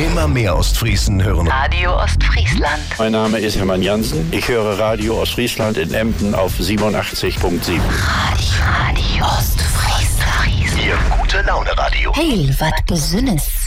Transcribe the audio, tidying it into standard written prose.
Immer mehr Ostfriesen hören Radio Ostfriesland. Mein Name ist Hermann Jansen. Ich höre Radio Ostfriesland in Emden auf 87.7. Radio Ostfriesland. Ihr gute Laune Radio. Hey, wat Besonnes.